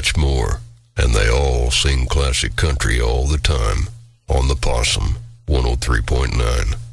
much more. And they all sing classic country all the time on the Possum 103.9.